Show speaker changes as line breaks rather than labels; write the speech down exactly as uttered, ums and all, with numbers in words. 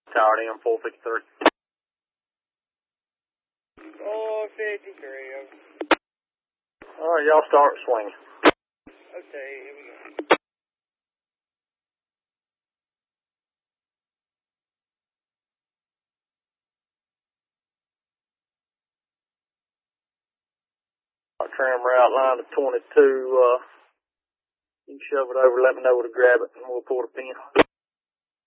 Tower M four fifty-three.
four fifty-three, over.
Alright, y'all start swinging.
Okay, here we go.
Our tram route line to twenty-two, uh, you can shove it over, let me know where to grab it, and we'll pull the pin.